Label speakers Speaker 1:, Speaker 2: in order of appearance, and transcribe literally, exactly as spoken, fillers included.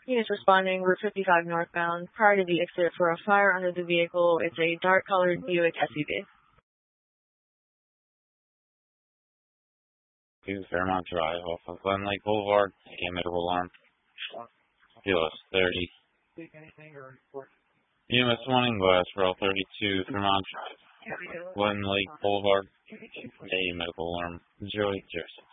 Speaker 1: Units responding, Route fifty-five northbound. Prior to the exit for a fire under the vehicle, it's a dark-colored Buick S U V.
Speaker 2: two Fairmont Drive off of Glen Lake Boulevard. A medical alarm. P L S thirty. Units warning glass route thirty-two Fairmont Drive. Glen Lake Boulevard. A medical alarm. zero eight zero six.